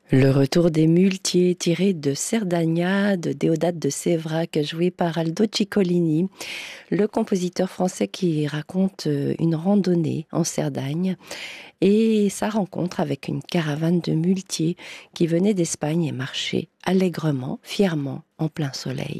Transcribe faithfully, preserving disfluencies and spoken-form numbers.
Le retour des muletiers tiré de Cerdagna de Déodat de Séverac, joué par Aldo Ciccolini, le compositeur français qui raconte une randonnée en Cerdagne et sa rencontre avec une caravane de muletiers qui venaient d'Espagne et marchaient allègrement, fièrement, en plein soleil.